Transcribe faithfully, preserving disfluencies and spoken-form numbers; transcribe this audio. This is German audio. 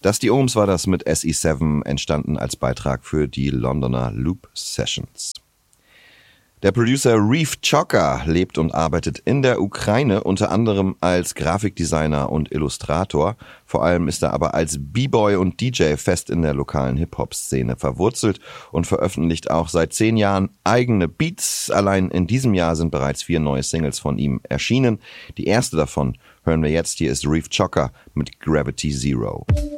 Dusty Ohms war das mit S E sieben, entstanden als Beitrag für die Londoner Loop Sessions. Der Producer Reef Chocker lebt und arbeitet in der Ukraine, unter anderem als Grafikdesigner und Illustrator. Vor allem ist er aber als B-Boy und D J fest in der lokalen Hip-Hop-Szene verwurzelt und veröffentlicht auch seit zehn Jahren eigene Beats. Allein in diesem Jahr sind bereits vier neue Singles von ihm erschienen. Die erste davon hören wir jetzt. Hier ist Reef Chocker mit Gravity Zero.